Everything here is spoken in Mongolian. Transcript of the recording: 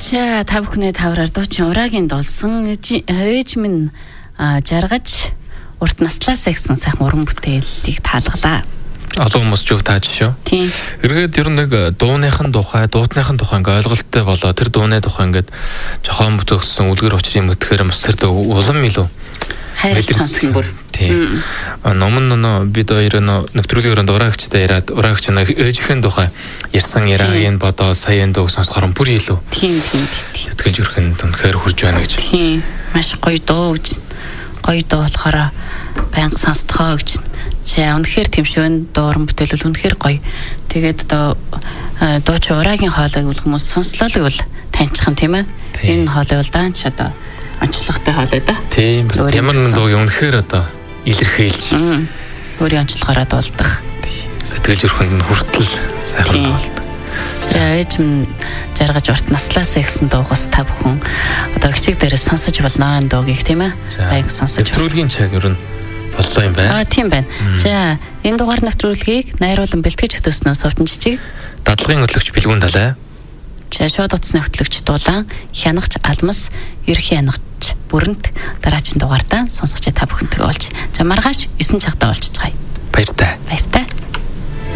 За та бүхний тавраар дуучин ураагийн дулсан ээж минь жаргаж урт наслаасаа гэсэн сайхан уран бүтээлийг таалгалаа. Олон хүмүүс ч тааж шүү. Тийм. Эргээд ер нь нэг дууныхын тухай ингээ ойлголттой болоо тэр дууны тухай ингээд жохон бүтээсэн үлгэр учрын мөтгөр бас тэр улам илүү хайр сонсох юм бүр. Тийм. Номон бид хоёр нэвтрүүлгээр ураагчтай яриад ураагч ээжийн тухай ярьсан яриагийн бодоо саяын дуу сонсохоор бүр илүү. Тийм. Сэтгэлж өрхөнд үнэхээр хурж байна гэж. Тийм. Маш гоё дуу гэж. Гоё дуу болохоор байнга сонсдохоо гэж. За үнэхээр тийм шүү. Дууран бүтээлэл үнэхээр гоё. Тэгээд одоо дууч ураагийн хоолойг бол хүмүүс сонслоо л бол таньчихсан тийм ээ. Энэ хоолой бол даанч одоо онцлогтой хоолой да. Тийм. Ямар нэгэн дууг үнэхээр одоо илэрхийлж өөрийн онцлогоороо дуулдаг. Сэтгэлж өрхөнд нь хүртэл сайхан дуулдаг. За ээж минь жаргаж урт наслаасаа гэсэн дуугаас та бүхэн одоо гिचиг дээрээ сонсож болно энэ дуугийг тийм ээ. Баяг сонсож. Нэвтрүүлгийн цаг ер нь боллоо юм байна. Тийм байна. За энэ дугаар нэвтрүүлгийг найруулан бэлтгэж хөтөснөө Сувчин Жижиг, дадлагын хөтлөгч Бэлгүүн Далай. За шууд утасны хөтлөгч Дулаан, хянагч Алмас, ерхий хянагч Бүрэнт дараагийн дугаартаа сонсогч та бүхэнтэйгээ олж. За маргааш 9 цагтаа олж цаая. Баяртай. Баяртай.